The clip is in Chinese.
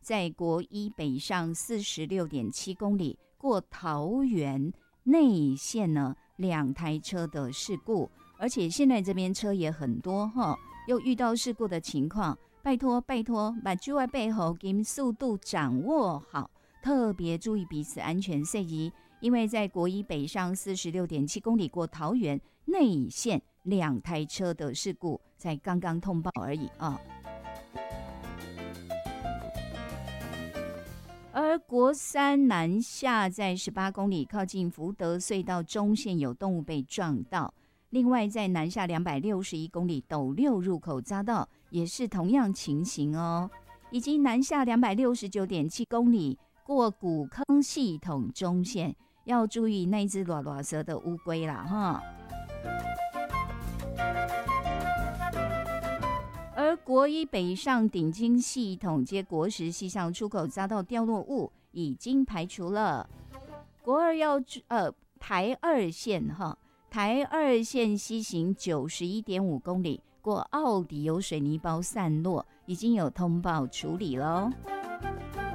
在国一北上46.7公里，过桃园内线呢2台车的事故，而且现在这边车也很多又遇到事故的情况，拜托把就在背后跟速度掌握好，特别注意彼此安全设计。因为在国一北上46.7公里过桃园内线2台车的事故才刚刚通报而已而国三南下在18公里靠近福德隧道中线有动物被撞到，另外在南下261公里斗六入口匝道也是同样情形以及南下269.7公里过古坑系统中线，要注意那只拉拉蛇的乌龟啦而国一北上顶金系统接国十西向出口匝道掉落物已经排除了。国二要台二线台二线西行91.5公里过奥迪有水泥包散落，已经有通报处理了